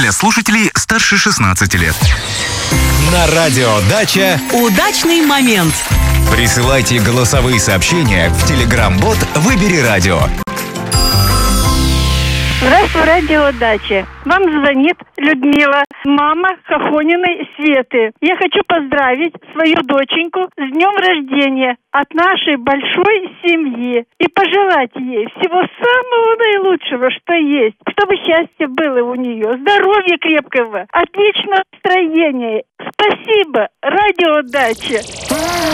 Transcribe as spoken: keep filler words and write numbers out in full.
Для слушателей старше шестнадцати лет. На радио «Дача» удачный момент. Присылайте голосовые сообщения в Telegram-бот «Выбери радио». Здравствуй, радио «Дача». Вам звонит Людмила, мама Хохониной Светы. Я хочу поздравить свою доченьку с днем рождения от нашей большой семьи и пожелать ей всего самого наилучшего, что есть, чтобы счастье было у нее, здоровья крепкого, отличного настроения. Спасибо, радио «Дача».